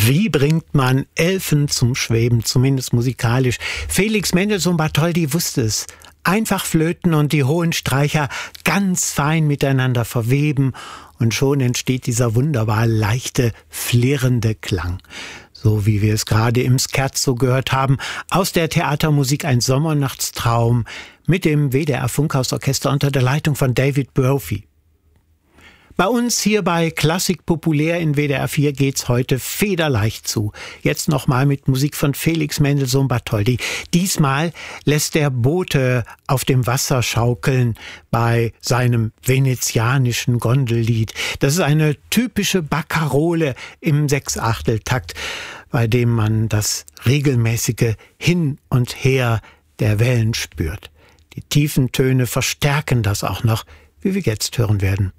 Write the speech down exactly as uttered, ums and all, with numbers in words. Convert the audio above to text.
Wie bringt man Elfen zum Schweben, zumindest musikalisch? Felix Mendelssohn Bartholdy wusste es. Einfach flöten und die hohen Streicher ganz fein miteinander verweben und schon entsteht dieser wunderbar leichte, flirrende Klang. So wie wir es gerade im Scherzo gehört haben, aus der Theatermusik Ein Sommernachtstraum mit dem W D R Funkhausorchester unter der Leitung von David Brophy. Bei uns hier bei Klassik Populär in W D R vier geht's heute federleicht zu. Jetzt nochmal mit Musik von Felix Mendelssohn Bartholdy. Diesmal lässt der Bote auf dem Wasser schaukeln bei seinem venezianischen Gondellied. Das ist eine typische Barkarole im Sechsachteltakt, bei dem man das regelmäßige Hin und Her der Wellen spürt. Die tiefen Töne verstärken das auch noch, wie wir jetzt hören werden.